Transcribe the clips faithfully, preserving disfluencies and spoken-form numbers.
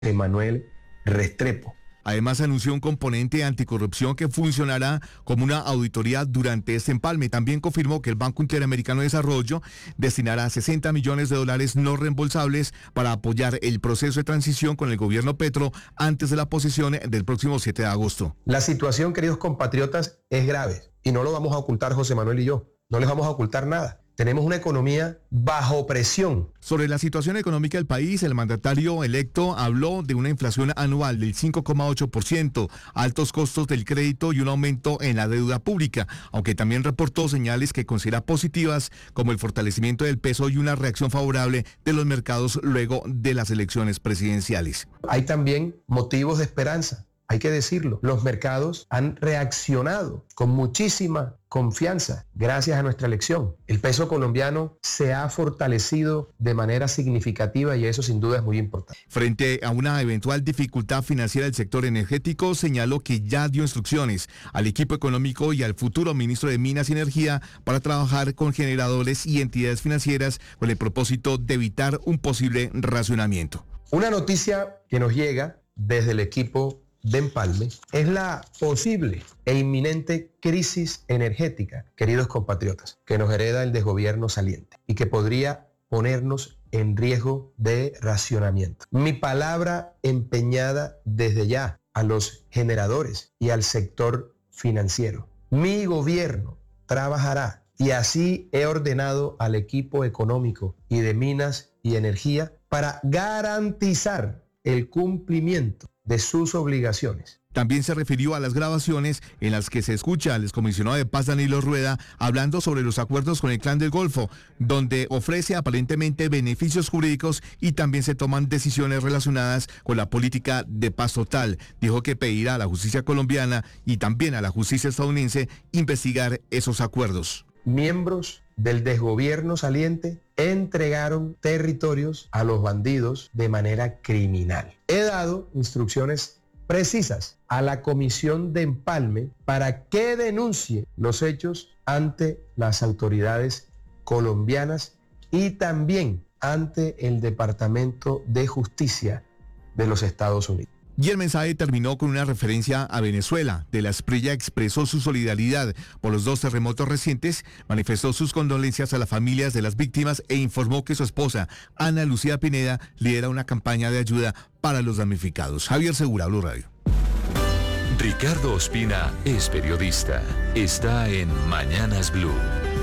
Emanuel Restrepo. Además, anunció un componente anticorrupción que funcionará como una auditoría durante este empalme. También confirmó que el Banco Interamericano de Desarrollo destinará sesenta millones de dólares no reembolsables para apoyar el proceso de transición con el gobierno Petro antes de la posesión del próximo siete de agosto. La situación, queridos compatriotas, es grave y no lo vamos a ocultar José Manuel y yo. No les vamos a ocultar nada. Tenemos una economía bajo presión. Sobre la situación económica del país, el mandatario electo habló de una inflación anual del cinco coma ocho por ciento, altos costos del crédito y un aumento en la deuda pública, aunque también reportó señales que considera positivas, como el fortalecimiento del peso y una reacción favorable de los mercados luego de las elecciones presidenciales. Hay también motivos de esperanza. Hay que decirlo, los mercados han reaccionado con muchísima confianza gracias a nuestra elección. El peso colombiano se ha fortalecido de manera significativa y eso sin duda es muy importante. Frente a una eventual dificultad financiera del sector energético, señaló que ya dio instrucciones al equipo económico y al futuro ministro de Minas y Energía para trabajar con generadores y entidades financieras con el propósito de evitar un posible racionamiento. Una noticia que nos llega desde el equipo de empalme es la posible e inminente crisis energética, queridos compatriotas, que nos hereda el desgobierno saliente y que podría ponernos en riesgo de racionamiento. Mi palabra empeñada desde ya a los generadores y al sector financiero. Mi gobierno trabajará y así he ordenado al equipo económico y de Minas y Energía para garantizar el cumplimiento de sus obligaciones. También se refirió a las grabaciones en las que se escucha al excomisionado de Paz Danilo Rueda hablando sobre los acuerdos con el Clan del Golfo, donde ofrece aparentemente beneficios jurídicos y también se toman decisiones relacionadas con la política de paz total. Dijo que pedirá a la justicia colombiana y también a la justicia estadounidense investigar esos acuerdos. Miembros del desgobierno saliente entregaron territorios a los bandidos de manera criminal. He dado instrucciones precisas a la comisión de empalme para que denuncie los hechos ante las autoridades colombianas y también ante el Departamento de Justicia de los Estados Unidos. Y el mensaje terminó con una referencia a Venezuela. De la Espriella expresó su solidaridad por los dos terremotos recientes, manifestó sus condolencias a las familias de las víctimas e informó que su esposa, Ana Lucía Pineda, lidera una campaña de ayuda para los damnificados. Javier Segura, Blue Radio. Ricardo Ospina es periodista. Está en Mañanas Blue.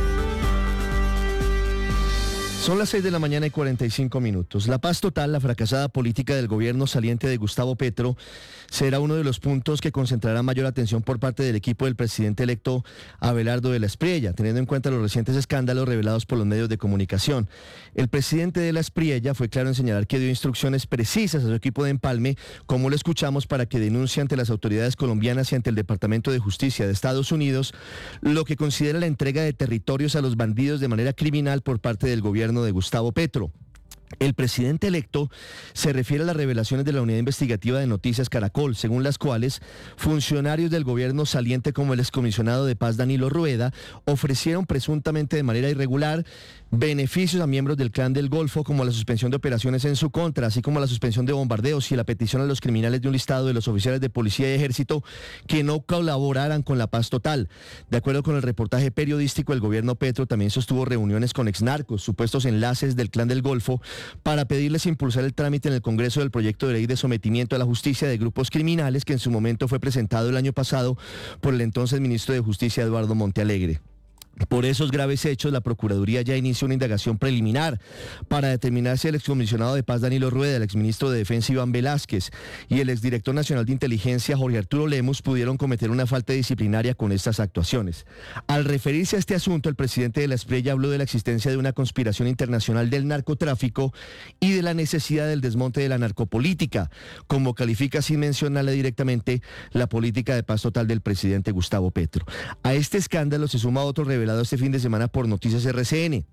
Son las seis de la mañana y cuarenta y cinco minutos. La paz total, la fracasada política del gobierno saliente de Gustavo Petro, será uno de los puntos que concentrará mayor atención por parte del equipo del presidente electo Abelardo de la Espriella, teniendo en cuenta los recientes escándalos revelados por los medios de comunicación. El presidente de la Espriella fue claro en señalar que dio instrucciones precisas a su equipo de empalme, como lo escuchamos, para que denuncie ante las autoridades colombianas y ante el Departamento de Justicia de Estados Unidos lo que considera la entrega de territorios a los bandidos de manera criminal por parte del gobierno de Gustavo Petro. El presidente electo se refiere a las revelaciones de la Unidad Investigativa de Noticias Caracol, según las cuales funcionarios del gobierno saliente como el excomisionado de Paz Danilo Rueda ofrecieron presuntamente de manera irregular beneficios a miembros del Clan del Golfo, como la suspensión de operaciones en su contra, así como la suspensión de bombardeos y la petición a los criminales de un listado de los oficiales de policía y ejército que no colaboraran con la paz total. De acuerdo con el reportaje periodístico, el gobierno Petro también sostuvo reuniones con exnarcos, supuestos enlaces del Clan del Golfo, para pedirles impulsar el trámite en el Congreso del proyecto de ley de sometimiento a la justicia de grupos criminales que en su momento fue presentado el año pasado por el entonces ministro de Justicia Eduardo Montealegre. Por esos graves hechos, la Procuraduría ya inició una indagación preliminar para determinar si el excomisionado de Paz Danilo Rueda, el exministro de Defensa Iván Velázquez y el exdirector nacional de Inteligencia Jorge Arturo Lemus pudieron cometer una falta disciplinaria con estas actuaciones. Al referirse a este asunto, el presidente de la Espriella habló de la existencia de una conspiración internacional del narcotráfico y de la necesidad del desmonte de la narcopolítica, como califica sin mencionarle directamente la política de paz total del presidente Gustavo Petro. A este escándalo se suma otro revelado este fin de semana por Noticias R C N.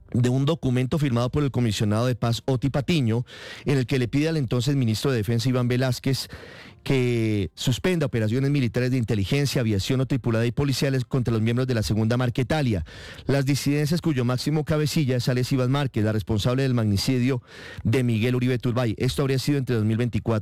de un documento firmado por el comisionado de paz Oti Patiño, en el que le pide al entonces ministro de Defensa Iván Velázquez que suspenda operaciones militares de inteligencia, aviación o tripulada y policiales contra los miembros de la Segunda Marquetalia. Las disidencias cuyo máximo cabecilla es Alex Iván Márquez, la responsable del magnicidio de Miguel Uribe Turbay. Esto habría sido entre dos mil veinticuatro